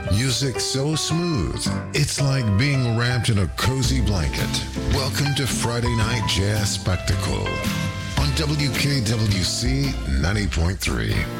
Music so smooth, it's like being wrapped in a cozy blanket. Welcome to Friday Night Jazz Spectacle on WKWC 90.3.